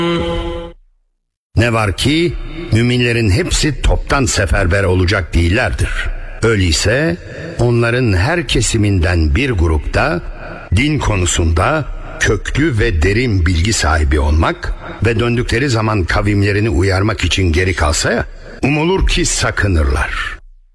Ne var ki müminlerin hepsi toptan seferber olacak değillerdir. Öyleyse onların her kesiminden bir grupta din konusunda köklü ve derin bilgi sahibi olmak ve döndükleri zaman kavimlerini uyarmak için geri kalsa ya, umulur ki sakınırlar.